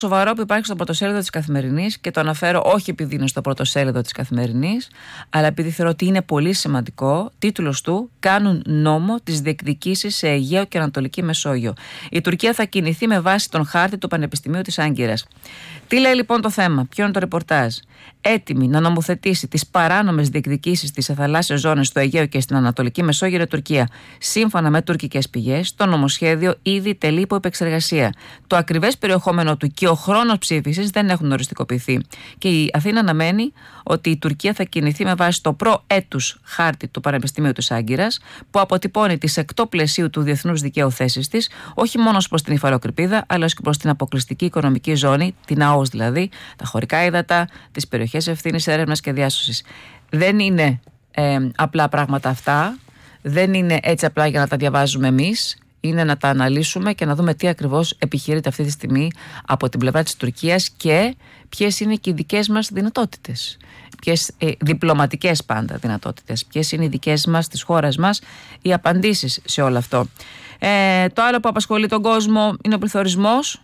σοβαρό που υπάρχει στο πρωτοσέλιδο της Καθημερινής, και το αναφέρω όχι επειδή είναι στο πρωτοσέλιδο της Καθημερινής, αλλά επειδή θεωρώ ότι είναι πολύ σημαντικό. Τίτλος του: «Κάνουν νόμο τις διεκδικήσεις σε Αιγαίο και Ανατολική Μεσόγειο. Η Τουρκία θα κινηθεί με βάση τον χάρτη του Πανεπιστημίου της Άγκυρας». Τι λέει λοιπόν το θέμα, ποιο είναι το ρεπορτάζ? Έτοιμη να νομοθετήσει τις παράνομες διεκδικήσεις της σε θαλάσσιες ζώνες στο Αιγαίο και στην Ανατολική Μεσόγειο η Τουρκία. Σύμφωνα με τουρκικές πηγές, το νομοσχέδιο ήδη τελεί υπό επεξεργασία. Το ακριβές περιεχόμενο του και ο χρόνος ψήφισης δεν έχουν οριστικοποιηθεί. Και η Αθήνα αναμένει ότι η Τουρκία θα κινηθεί με βάση το προέτους χάρτη του Πανεπιστημίου της Άγκυρας, που αποτυπώνει τις εκτό πλαισίου του διεθνούς δικαίου θέσεις της, όχι μόνο προς την υφαλοκρηπίδα, αλλά και προς την αποκλειστική οικονομική ζώνη, την ΑΟΣ δηλαδή, τα χωρικά ύδατα, τις περιοχές ευθύνης, έρευνας και διάσωσης. Δεν είναι απλά πράγματα αυτά, δεν είναι έτσι απλά για να τα διαβάζουμε εμείς. Είναι να τα αναλύσουμε και να δούμε τι ακριβώς επιχειρείται αυτή τη στιγμή από την πλευρά της Τουρκίας και ποιες είναι και οι δικές μας δυνατότητες. Ποιες διπλωματικές πάντα δυνατότητες. Ποιες είναι οι δικές μας, της χώρας μας, οι απαντήσεις σε όλο αυτό. Το άλλο που απασχολεί τον κόσμο είναι ο πληθωρισμός.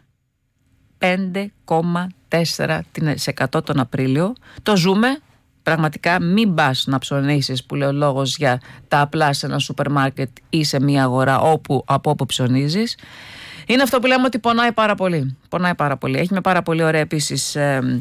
5,4% τον Απρίλιο. Το ζούμε. Πραγματικά μην πας να ψωνίσεις, που λέει ο λόγος, για τα απλά σε ένα σούπερ μάρκετ ή σε μια αγορά από όπου ψωνίζεις. Είναι αυτό που λέμε ότι πονάει πάρα πολύ. Πονάει πάρα πολύ. Έχει με πάρα πολύ ωραία επίσης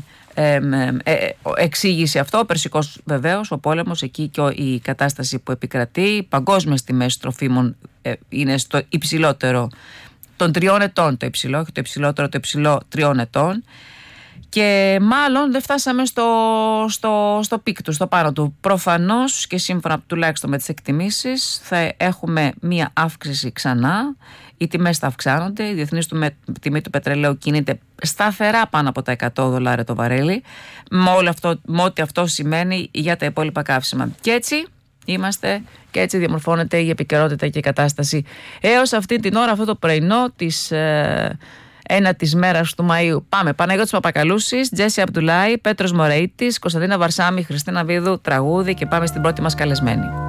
εξήγηση αυτό. Ο Περσικός βεβαίως, ο πόλεμος, εκεί και η κατάσταση που επικρατεί. Παγκόσμιες τιμές τροφίμων είναι στο υψηλότερο των 3 ετών, το υψηλό, όχι το υψηλότερο, το υψηλό 3 ετών. Και μάλλον δεν φτάσαμε στο πικ του, στο πάνω του. Προφανώς και σύμφωνα τουλάχιστον με τις εκτιμήσεις θα έχουμε μία αύξηση ξανά. Οι τιμές θα αυξάνονται, η διεθνής τιμή του πετρελαίου κινείται σταθερά πάνω από τα $100 το βαρέλι, με ό,τι αυτό σημαίνει για τα υπόλοιπα καύσιμα. Και έτσι είμαστε και έτσι διαμορφώνεται η επικαιρότητα και η κατάσταση έως αυτή την ώρα, αυτό το πρωινό της 1ης μέρας του Μαΐου. Πάμε. Παναγιώτης Παπακαλούσης, Τζέσι Αμπτουλάη, Πέτρος Μωρεΐτης, Κωνσταντίνα Βαρσάμι, Χριστίνα Βίδου, τραγούδι, και πάμε στην πρώτη μας καλεσμένη.